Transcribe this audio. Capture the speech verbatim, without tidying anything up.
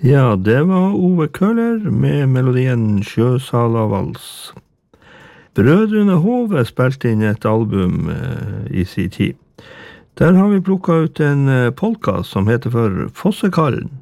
Ja, det var Ove Køhler med melodien Sjøsala Vals. Brødrene Hove spilte inn et album eh, i sin tid. Der har vi plukket ut en eh, polka som heter for Fossekallen.